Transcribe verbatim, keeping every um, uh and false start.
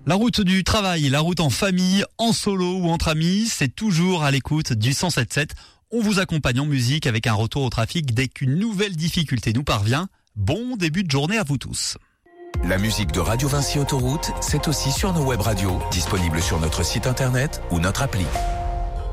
La route du travail, la route en famille, en solo ou entre amis, c'est toujours à l'écoute du cent sept sept. On vous accompagne en musique avec un retour au trafic dès qu'une nouvelle difficulté nous parvient. Bon début de journée à vous tous. La musique de Radio Vinci Autoroute, c'est aussi sur nos web radios, disponibles sur notre site internet ou notre appli.